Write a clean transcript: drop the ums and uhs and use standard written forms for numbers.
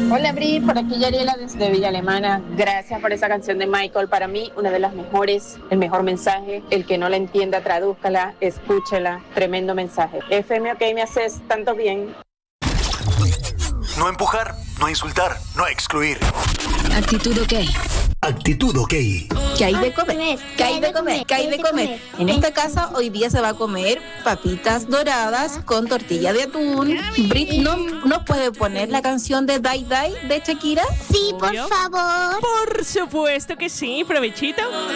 Hola Bri, por aquí Yariela desde Villa Alemana. Gracias por esa canción de Michael. Para mí, una de las mejores, el mejor mensaje. El que no la entienda, tradúzcala, escúchela. Tremendo mensaje. FM OK, me haces tanto bien. No empujar, no insultar, no excluir. Actitud OK. Actitud OK. ¿Qué hay de comer? ¿Qué hay de comer? ¿Qué hay de comer? En esta casa hoy día se va a comer papitas doradas con tortilla de atún. Brit, ¿no puede poner la canción de Die Die de Shakira? Sí, por favor. Por supuesto que sí, provechito.